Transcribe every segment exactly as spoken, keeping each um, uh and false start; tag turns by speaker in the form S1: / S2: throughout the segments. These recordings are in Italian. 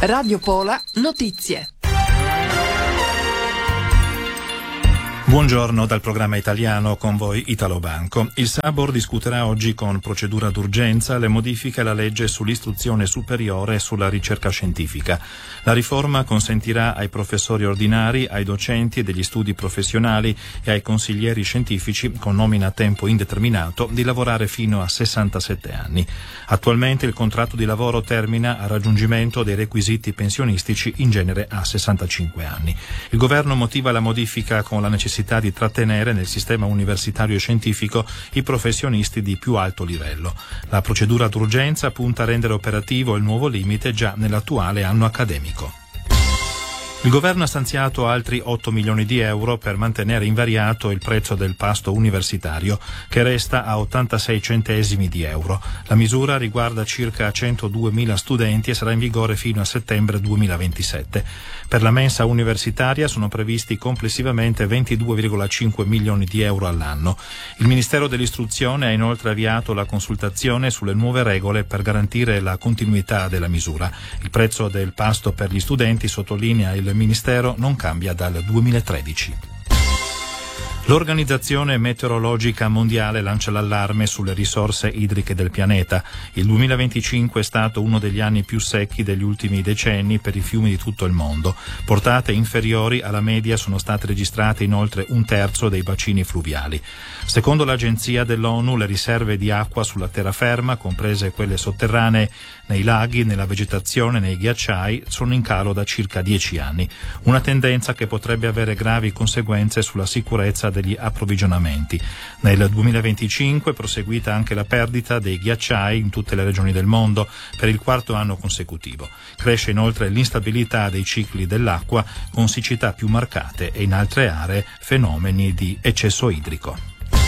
S1: Radio Pola Notizie.
S2: Buongiorno dal programma italiano, con voi Italo Banco. Il Sabor discuterà oggi con procedura d'urgenza le modifiche alla legge sull'istruzione superiore e sulla ricerca scientifica. La riforma consentirà ai professori ordinari, ai docenti degli studi professionali e ai consiglieri scientifici con nomina a tempo indeterminato di lavorare fino a sessantasette anni. Attualmente il contratto di lavoro termina al raggiungimento dei requisiti pensionistici, in genere a sessantacinque anni. Il governo motiva la modifica con la necessità di trattenere nel sistema universitario e scientifico i professionisti di più alto livello. La procedura d'urgenza punta a rendere operativo il nuovo limite già nell'attuale anno accademico. Il governo ha stanziato altri otto milioni di euro per mantenere invariato il prezzo del pasto universitario, che resta a ottantasei centesimi di euro. La misura riguarda circa centoduemila studenti e sarà in vigore fino a settembre duemilaventisette. Per la mensa universitaria sono previsti complessivamente ventidue virgola cinque milioni di euro all'anno. Il Ministero dell'Istruzione ha inoltre avviato la consultazione sulle nuove regole per garantire la continuità della misura. Il prezzo del pasto per gli studenti, sottolinea il Ministero, non cambia dal duemilatredici. L'Organizzazione Meteorologica Mondiale lancia l'allarme sulle risorse idriche del pianeta. Il duemilaventicinque è stato uno degli anni più secchi degli ultimi decenni per i fiumi di tutto il mondo. Portate inferiori alla media sono state registrate in oltre un terzo dei bacini fluviali. Secondo l'agenzia dell'ONU, le riserve di acqua sulla terraferma, comprese quelle sotterranee, nei laghi, nella vegetazione, nei ghiacciai, sono in calo da circa dieci anni. Una tendenza che potrebbe avere gravi conseguenze sulla sicurezza degli approvvigionamenti. Nel duemilaventicinque è proseguita anche la perdita dei ghiacciai in tutte le regioni del mondo per il quarto anno consecutivo. Cresce inoltre l'instabilità dei cicli dell'acqua, con siccità più marcate e in altre aree fenomeni di eccesso idrico.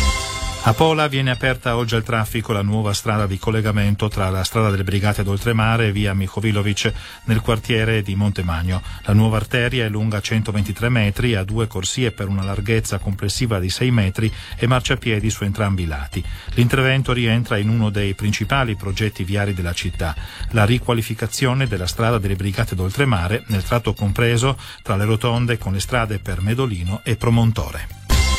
S2: A Pola viene aperta oggi al traffico la nuova strada di collegamento tra la strada delle Brigate d'Oltremare e via Mihovilovic nel quartiere di Montemagno. La nuova arteria è lunga centoventitré metri, ha due corsie per una larghezza complessiva di sei metri e marciapiedi su entrambi i lati. L'intervento rientra in uno dei principali progetti viari della città, la riqualificazione della strada delle Brigate d'Oltremare nel tratto compreso tra le rotonde con le strade per Medolino e Promontore.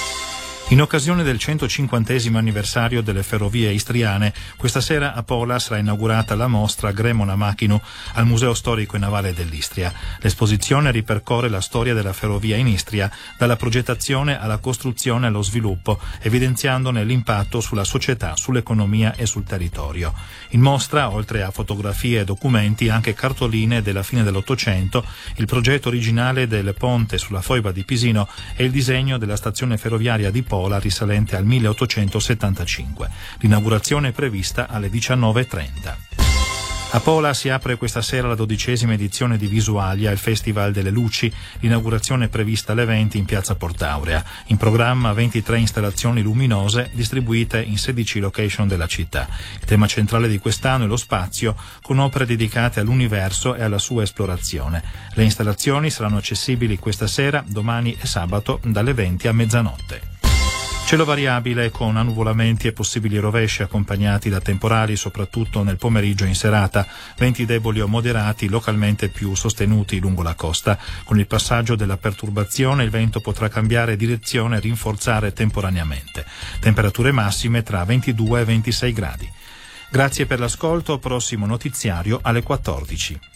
S2: In occasione del centocinquantesimo anniversario delle ferrovie istriane, questa sera a Pola sarà inaugurata la mostra Gremona Machinu al Museo Storico e Navale dell'Istria. L'esposizione ripercorre la storia della ferrovia in Istria, dalla progettazione alla costruzione e allo sviluppo, evidenziandone l'impatto sulla società, sull'economia e sul territorio. In mostra, oltre a fotografie e documenti, anche cartoline della fine dell'Ottocento, il progetto originale del ponte sulla foiba di Pisino e il disegno della stazione ferroviaria di Pola risalente al milleottocentosettantacinque. L'inaugurazione è prevista alle diciannove e trenta. A Pola si apre questa sera la dodicesima edizione di Visualia, il Festival delle Luci. L'inaugurazione è prevista alle venti in piazza Portaurea. In programma ventitré installazioni luminose distribuite in sedici location della città. Il tema centrale di quest'anno è lo spazio, con opere dedicate all'universo e alla sua esplorazione. Le installazioni saranno accessibili questa sera, domani e sabato dalle venti a mezzanotte. Cielo variabile con annuvolamenti e possibili rovesci accompagnati da temporali soprattutto nel pomeriggio e in serata, venti deboli o moderati localmente più sostenuti lungo la costa. Con il passaggio della perturbazione il vento potrà cambiare direzione e rinforzare temporaneamente. Temperature massime tra ventidue e ventisei gradi. Grazie per l'ascolto, prossimo notiziario alle quattordici.